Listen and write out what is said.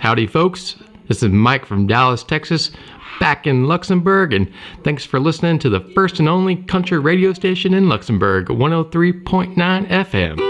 Howdy, folks. This is Mike from Dallas, Texas, back in Luxembourg, and thanks for listening to the first and only country radio station in Luxembourg, 103.9 FM.